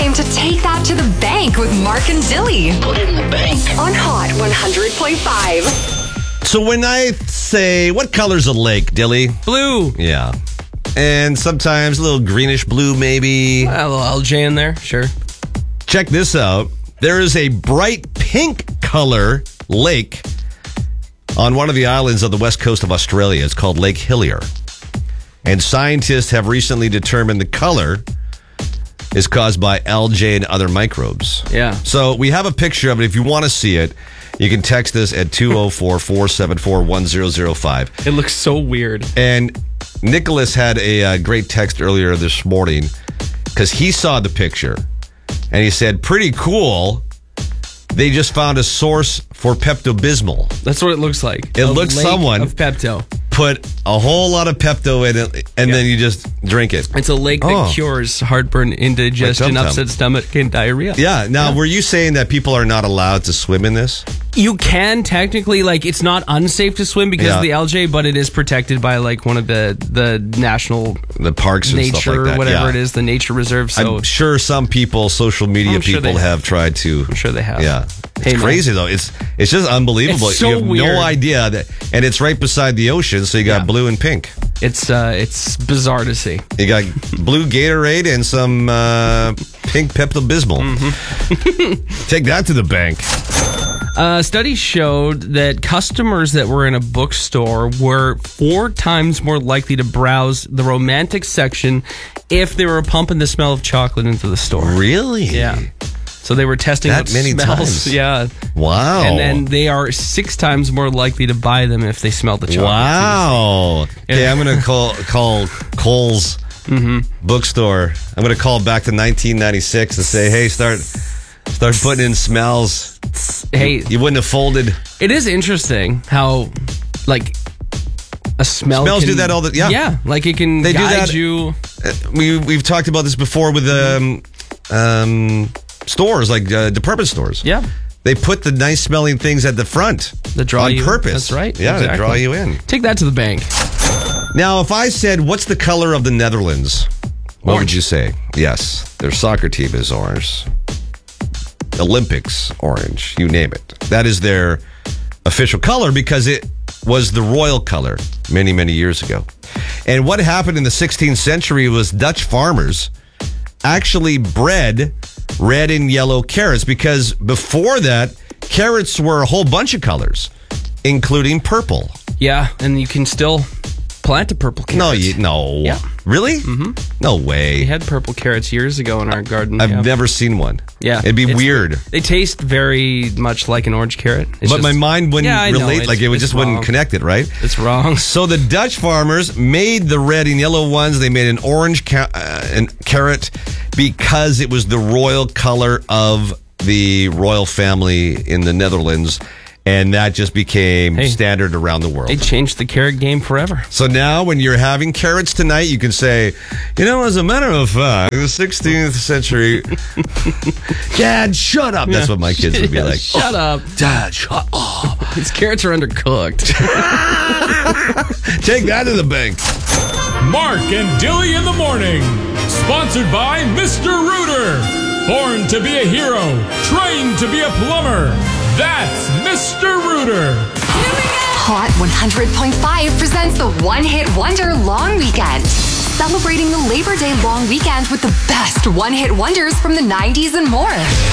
time to take that to the bank with Mark and Dilly. Put it in the bank. On Hot 100.5. So when I say, what color's a lake, Dilly? Blue. Yeah. And sometimes a little greenish blue, maybe. A little LJ in there, sure. Check this out. There is a bright pink color lake on one of the islands of the west coast of Australia. It's called Lake Hillier. And scientists have recently determined the color is caused by algae and other microbes. Yeah. So we have a picture of it. If you want to see it, you can text us at 204-474-1005. It looks so weird. And Nicholas had a great text earlier this morning because he saw the picture and he said, pretty cool. They just found a source for Pepto-Bismol. That's what it looks like. It looks lake someone of Pepto. Put a whole lot of Pepto in it, and then you just drink it. It's a lake that cures heartburn, indigestion, Like upset stomach, and diarrhea. Yeah. Now, were you saying that people are not allowed to swim in this? You can technically, it's not unsafe to swim because of the algae, but it is protected by one of the national The parks and nature, stuff like that. whatever yeah. it is, the nature reserve. So I'm sure some people, social media I'm sure people, they have tried to. I'm sure they have. Yeah. Hey, It's man. crazy, though. It's just unbelievable. It's so you have weird. no idea that, and it's right beside the ocean, so you got blue and pink. It's bizarre to see. You got blue Gatorade and some pink Pepto-Bismol. Mm-hmm. Take that to the bank. Studies showed that customers that were in a bookstore were 4 times more likely to browse the romantic section if they were pumping the smell of chocolate into the store. Really? Yeah. So they were testing That what many smells. times? Yeah. Wow. And then they are 6 times more likely to buy them if they smell the chocolate. Wow. Okay, I'm going to call Kohl's bookstore. I'm going to call back to 1996 and say, hey, start putting in smells. Hey, You wouldn't have folded. it is interesting how, a smell Smells can, do that all the- yeah. Yeah, it can They do guide that- you. We've talked about this before with stores, department stores. Yeah. They put the nice smelling things at the front That draw on you. purpose. That's right. Yeah, to Exactly. draw you in. Take that to the bank. Now, if I said, what's the color of the Netherlands? What would Orange. you say? Yes, their soccer team is orange. Olympics, orange. You name it. That is their official color because it was the royal color many, many years ago. And what happened in the 16th century was Dutch farmers actually bred red and yellow carrots because before that, carrots were a whole bunch of colors, including purple. Yeah, and you can still plant a purple carrot. No. Yeah. Really? Mm-hmm. No way. We had purple carrots years ago in our garden. I've yeah. never seen one. Yeah. It'd be It's- weird. They taste very much like an orange carrot. It's But my just- mind wouldn't Yeah, I know. relate, It's- it it's just wouldn't wrong. connect it, right? It's wrong. So the Dutch farmers made the red and yellow ones. They made an orange carrot because it was the royal color of the royal family in the Netherlands. And that just became standard around the world. They changed the carrot game forever. So now when you're having carrots tonight, you can say, as a matter of fact, the 16th century, Dad, shut up. That's what my kids would be like. Shut up. Dad, shut up. These carrots are undercooked. Take that to the bank. Mark and Dilly in the morning. Sponsored by Mr. Rooter. Born to be a hero. Trained to be a plumber. That's Mr. Rooter. Hot 100.5 presents the One Hit Wonder Long Weekend. Celebrating the Labor Day long weekend with the best one-hit wonders from the 90s and more.